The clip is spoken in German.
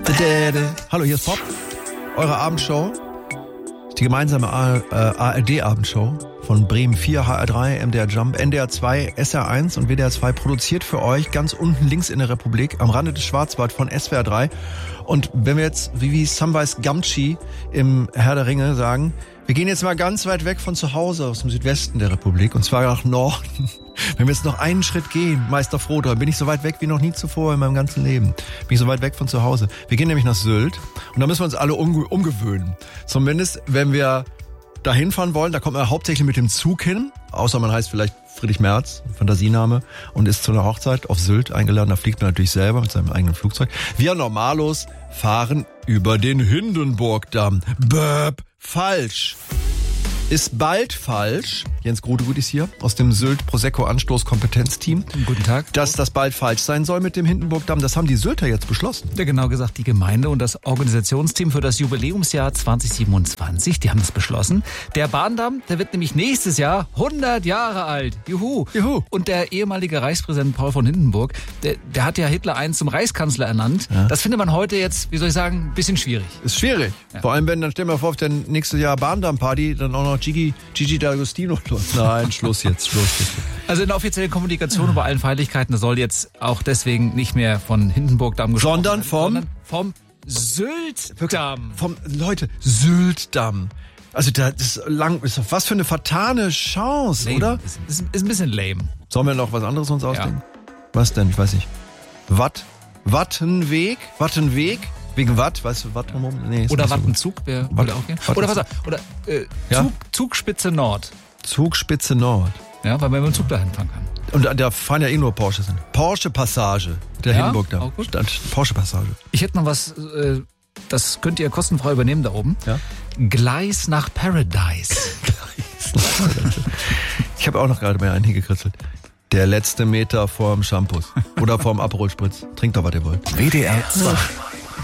Hallo, hier ist Pop, eure Abendshow. Die gemeinsame ARD-Abendshow von Bremen 4, HR3, MDR Jump, NDR 2, SR1 und WDR 2 produziert für euch ganz unten links in der Republik am Rande des Schwarzwald von SWR 3. Und wenn wir jetzt, wie Samwise Gamgee im Herr der Ringe sagen, wir gehen jetzt mal ganz weit weg von zu Hause aus dem Südwesten der Republik und zwar nach Norden. Wenn wir jetzt noch einen Schritt gehen, Meister Frodo, dann bin ich so weit weg wie noch nie zuvor in meinem ganzen Leben. Bin ich so weit weg von zu Hause. Wir gehen nämlich nach Sylt und da müssen wir uns alle umgewöhnen. Zumindest, wenn wir da hinfahren wollen, da kommt man hauptsächlich mit dem Zug hin, außer man heißt vielleicht Friedrich Merz, Fantasiename, und ist zu einer Hochzeit auf Sylt eingeladen. Da fliegt man natürlich selber mit seinem eigenen Flugzeug. Wir Normalos fahren über den Hindenburgdamm. Böp, falsch. Ist bald falsch. Jens Grudegut ist hier aus dem Sylt Prosecco Anstoß Kompetenzteam. Guten Tag. Dass das bald falsch sein soll mit dem Hindenburgdamm, das haben die Sylter jetzt beschlossen. Ja, genau gesagt die Gemeinde und das Organisationsteam für das Jubiläumsjahr 2027, die haben das beschlossen. Der Bahndamm, der wird nämlich nächstes Jahr 100 Jahre alt. Juhu. Juhu. Und der ehemalige Reichspräsident Paul von Hindenburg, der hat ja Hitler einst zum Reichskanzler ernannt. Ja. Das findet man heute jetzt, wie soll ich sagen, ein bisschen schwierig. Ist schwierig. Ja. Vor allem, wenn, dann stellen wir vor, auf der nächste Jahr Bahndamm-Party dann auch noch Gigi D'Agostino. Nein, Schluss jetzt. Also in der offiziellen Kommunikation über allen Feierlichkeiten soll jetzt auch deswegen nicht mehr von Hindenburgdamm gesprochen werden, sondern vom Syltdamm. Leute, Syltdamm. Also das ist was für eine vertane Chance, lame. Oder? Ist ein bisschen lame. Sollen wir noch was anderes uns ausdenken? Ja. Was denn? Ich weiß nicht. Wattenweg? Wegen Watt, weißt du, Watt drumherum? Nee, oder so Wattenzug, würde auch gehen. Oder was? Oder Zugspitze Nord. Zugspitze Nord. Ja, weil man mit dem Zug dahin fahren kann. Und da fahren ja eh nur Porsches hin. Porsche-Passage, der Hindenburg da. Auch gut. Porsche-Passage. Ich hätte noch was, das könnt ihr kostenfrei übernehmen da oben. Ja? Gleis nach Paradise. Ich habe auch noch gerade mal einen hingekritzelt. Der letzte Meter vorm Shampoos. Oder vorm Aperol Spritz. Trinkt doch, was ihr wollt. WDR 2.